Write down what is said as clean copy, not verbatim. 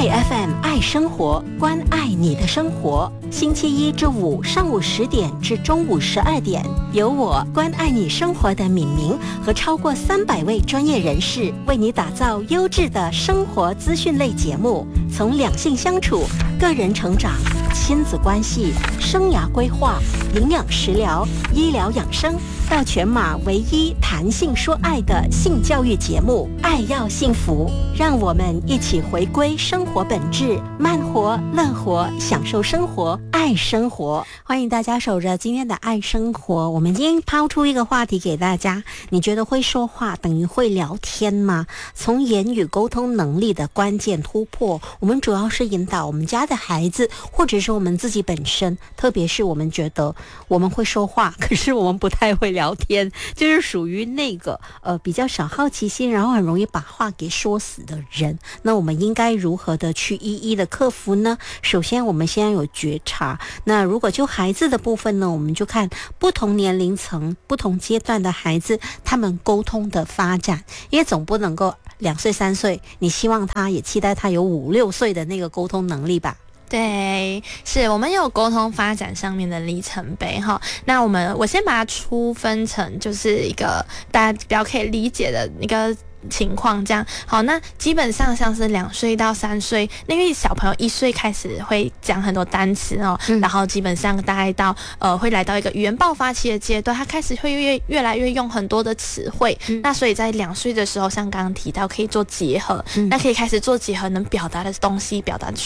爱 FM 爱生活，关爱你的生活。星期一至五上午10点至中午12点，由我关爱你生活的敏明和超过300位专业人士为你打造优质的生活资讯类节目，从两性相处、个人成长、亲子关系、生涯规划、营养食疗、医疗养生，到全马唯一谈性说爱的性教育节目《爱要幸福》，让我们一起回归生活本质，慢活、乐活，享受生活，爱生活。欢迎大家守着今天的爱生活。我们今天抛出一个话题给大家，你觉得会说话等于会聊天吗？从言语沟通能力的关键突破，我们主要是引导我们家的孩子，或者是我们自己本身，特别是我们觉得我们会说话，可是我们不太会聊天，就是属于那个比较少好奇心，然后很容易把话给说死的人。那我们应该如何的去一一的克服呢？首先我们先要有觉察。那如果就孩子的部分呢，我们就看不同年龄层、不同阶段的孩子，他们沟通的发展，因为总不能够2岁3岁，你希望他也期待他有5、6岁的那个沟通能力吧？ 对，是我们有沟通发展上面的里程碑哈。那我先把它粗分成就是一个大家比较可以理解的一个情况，这样好。那基本上像是2岁到3岁，因为小朋友1岁开始会讲很多单词哦，然后基本上大概到会来到一个语言爆发期的阶段，他开始会越来越用很多的词汇。那所以在2岁的时候，像刚刚提到可以做结合，那可以开始做结合，能表达的东西表达